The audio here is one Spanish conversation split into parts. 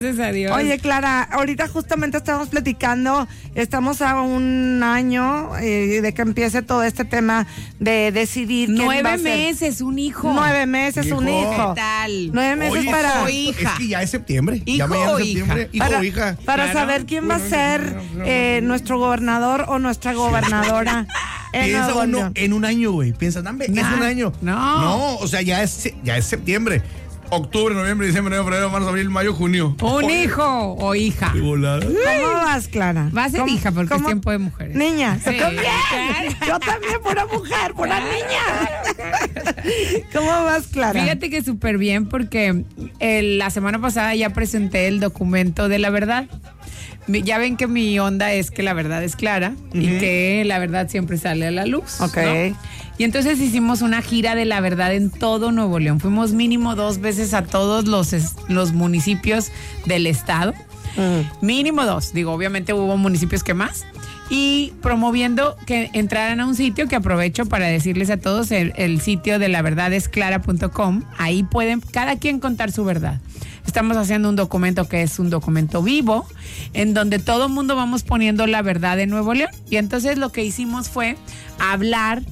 Gracias a Dios. Oye, Clara, ahorita justamente estamos platicando, estamos a un año de que empiece todo este tema de decidir quién va a 9 ser. meses, un hijo. 9 meses, un hijo. ¿Qué tal? 9 meses Oye, para... o hija. Es que ya es septiembre. Hijo ya mañana o es septiembre. hija. Hijo o hija. Para Claro. saber quién va a ser nuestro gobernador o nuestra gobernadora en Piensa Nuevo uno León. en un año, güey. Piensa, dame, es un año. No. O sea, ya es septiembre. Octubre, noviembre, diciembre, enero, febrero, marzo, abril, mayo, junio. Un hijo o hija. Qué volada. ¿Cómo vas, Clara? Va a ser ¿Cómo- hija porque cómo- es tiempo de mujeres. Niña, Sí, yo también. claro. Yo también, pura mujer, pura niña. ¿Cómo vas, Clara? Fíjate que súper bien porque la semana pasada ya presenté el documento de la verdad. Ya ven que mi onda es que la verdad es clara y que la verdad siempre sale a la luz. Ok. ¿no? Y entonces hicimos una gira de la verdad en todo Nuevo León. Fuimos mínimo 2 veces a todos los municipios del estado. Mínimo 2. Digo, obviamente hubo municipios que más. Y promoviendo que entraran a un sitio que aprovecho para decirles a todos, el sitio de laverdadesclara.com. Ahí pueden cada quien contar su verdad. Estamos haciendo un documento que es un documento vivo, en donde todo el mundo vamos poniendo la verdad de Nuevo León. Y entonces lo que hicimos fue hablar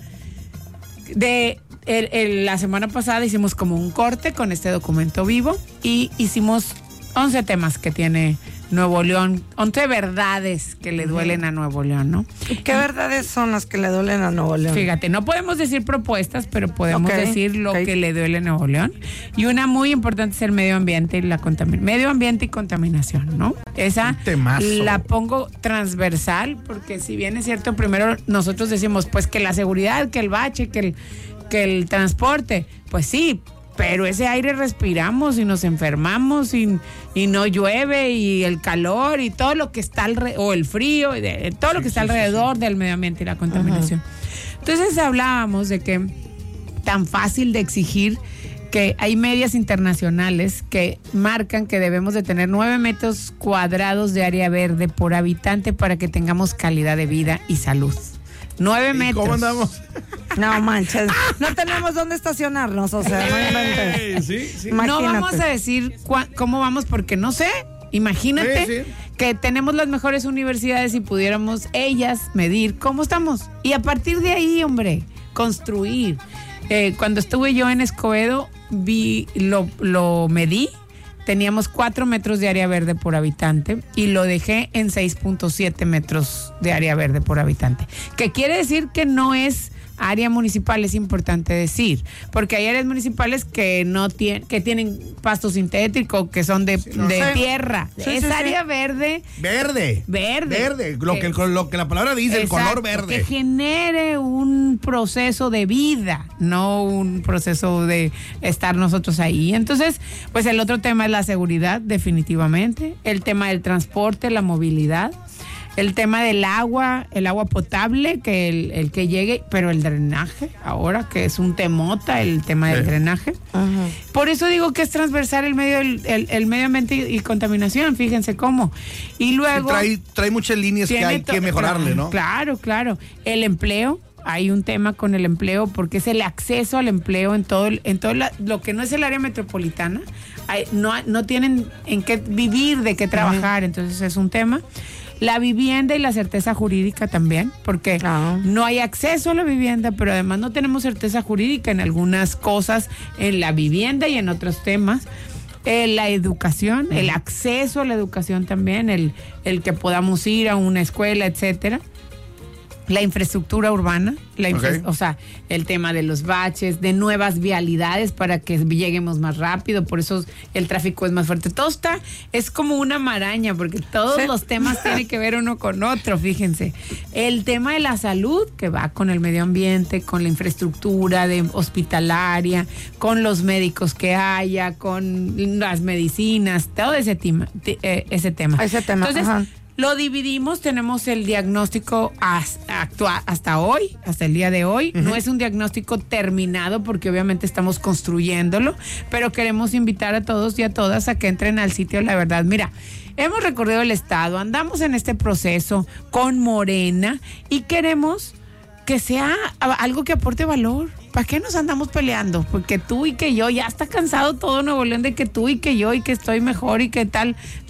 de... la semana pasada hicimos como un corte con este documento vivo y hicimos 11 temas que tiene Nuevo León, 11 verdades que le duelen a Nuevo León, ¿no? ¿Qué verdades son las que le duelen a Nuevo León? Fíjate, no podemos decir propuestas, pero podemos decir lo que le duele a Nuevo León. Y una muy importante es el medio ambiente y la contaminación. Medio ambiente y contaminación, ¿no? Esa la pongo transversal, porque si bien es cierto, primero nosotros decimos, pues que la seguridad, que el bache, que el transporte, pues sí, pero ese aire respiramos y nos enfermamos y no llueve y el calor y todo lo que está o el frío, todo lo que está alrededor del medio ambiente y la contaminación. Entonces hablábamos de que tan fácil de exigir que hay medias internacionales que marcan que debemos de tener 9 metros cuadrados de área verde por habitante para que tengamos calidad de vida y salud. 9 metros. ¿Cómo andamos? No manches, no tenemos dónde estacionarnos, o sea, no inventes. Sí. No vamos a decir cómo vamos porque no sé. Imagínate que tenemos las mejores universidades y pudiéramos ellas medir cómo estamos. Y a partir de ahí, hombre, construir. Cuando estuve yo en Escobedo, lo medí. Teníamos 4 metros de área verde por habitante y lo dejé en 6.7 metros de área verde por habitante. ¿Qué quiere decir que no es área municipal? Es importante decir, porque hay áreas municipales que que tienen pasto sintético, que son de tierra. Es área verde. Verde. Lo que la palabra dice, Exacto, el color verde. Que genere un proceso de vida, no un proceso de estar nosotros ahí. Entonces, pues el otro tema es la seguridad, definitivamente. El tema del transporte, la movilidad. El tema del agua, el agua potable, que el que llegue, pero el drenaje, ahora que es un temota, el tema del drenaje. Por eso digo que es transversal el medio ambiente y contaminación, fíjense cómo. Y luego... Trae muchas líneas que hay que mejorarle, ¿no? Claro. El empleo. Hay un tema con el empleo porque es el acceso al empleo en todo lo que no es el área metropolitana. No tienen en qué vivir, de qué trabajar, entonces es un tema. La vivienda y la certeza jurídica también, porque no hay acceso a la vivienda, pero además no tenemos certeza jurídica en algunas cosas, en la vivienda y en otros temas. La educación, el acceso a la educación también, el que podamos ir a una escuela, etcétera. La infraestructura urbana, o sea, el tema de los baches, de nuevas vialidades para que lleguemos más rápido, por eso el tráfico es más fuerte. Todo es como una maraña, porque todos los temas tienen que ver uno con otro, fíjense. El tema de la salud, que va con el medio ambiente, con la infraestructura hospitalaria, con los médicos que haya, con las medicinas, todo ese tema. Entonces, lo dividimos, tenemos el diagnóstico hasta hoy, hasta el día de hoy. No es un diagnóstico terminado porque obviamente estamos construyéndolo, pero queremos invitar a todos y a todas a que entren al sitio La Verdad. Mira, hemos recorrido el estado, andamos en este proceso con Morena y queremos que sea algo que aporte valor. ¿para qué nos andamos peleando? Porque tú y que yo, ya está cansado todo Nuevo León de que tú y que yo y que estoy mejor y que tal.